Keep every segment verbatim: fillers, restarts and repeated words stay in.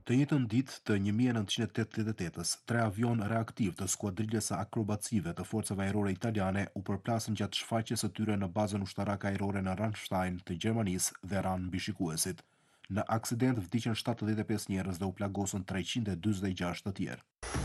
Të njëjtën ditë të një mijë e nëntëqind e tetëdhjetë e tetës, tre avion reaktiv të skuadrilës së akrobacive të forcave ajrore italiane u përplasën gjatë shfaqjes së tyre në bazën ushtarake ajrore në Ramstein të Gjermanisë dhe ranë mbishikuesit. Në aksident vdiqën shtatëdhjetë e pesë njerëz dhe u plagosën treqind e dyzet e gjashtë të tjerë.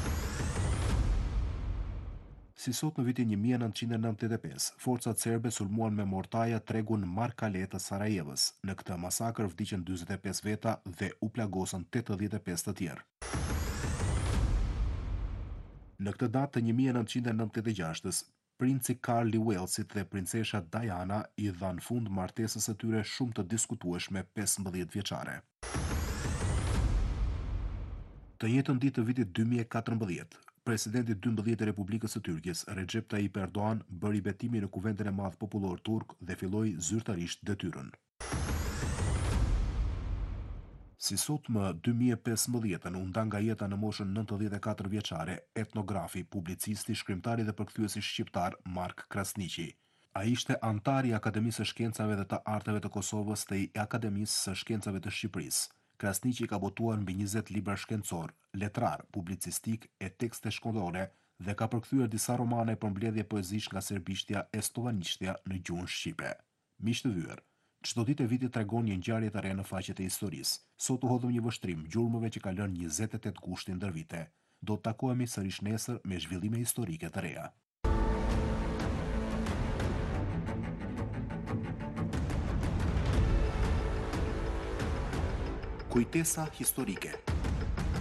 Si sot në vitin një mijë e nëntëqind e nëntëdhjetë e pesë, forcat serbe sulmuan me mortaja tregun Markale të Sarajevës. Në këtë masakër vdiqën dyzet e pesë veta dhe u plagosën tetëdhjetë e pesë të tjerë. Në këtë datë të një mijë e nëntëqind e nëntëdhjetë e gjashtës, princi Karl i Walesit dhe princesha Diana i dhan fund martesës së tyre shumë të diskutueshme pesëmbëdhjetë vjeçare. Të njëjtën ditë të vitit dy mijë e katërmbëdhjetë, presidenti dymbëdhjetë i Republikës së Turqis, Recep Tayyip Erdogan, bëri betimin në Kuvendin e Madh Popullor Turk dhe filloi zyrtarisht detyrën. Si sot më dy mijë e pesëmbëdhjetën u nda nga jeta në moshën nëntëdhjetë e katër vjeçare etnografi, publicisti, shkrimtari dhe përkthyesi shqiptar Mark Krasniqi. Ai ishte antar i Akademisë së Shkencave dhe të Arteve të Kosovës dhe i Akademisë së Shkencave të Shqipërisë. Krasniqi ka botuar mbi njëzet libra shkencor, letrar, publicistik e tekste shkollore dhe ka përkthyer disa romane për mbledhje poezish nga serbishtja e slovanishtja në gjuhën shqipe. Miq të vyer, çdo ditë e vitit tregon një ngjarje të re në faqet e historisë. Sot u hodhëm një vështrim gjurmëve që ka lënë njëzet e tetë gushtin ndër vite. Do të takohemi sërish nesër me zhvillime historike të reja. Kujtesa historike.